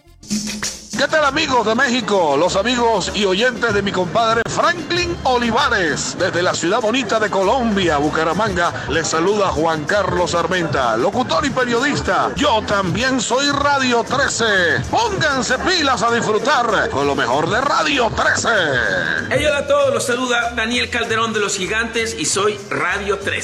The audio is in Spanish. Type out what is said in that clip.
¿Qué tal, amigos de México? Los amigos y oyentes de mi compadre Franklin Olivares. Desde la ciudad bonita de Colombia, Bucaramanga, les saluda Juan Carlos Armenta, locutor y periodista. Yo también soy Radio 13. Pónganse pilas a disfrutar con lo mejor de Radio 13. Hey, hola a todos, los saluda Daniel Calderón de Los Gigantes y soy Radio 13.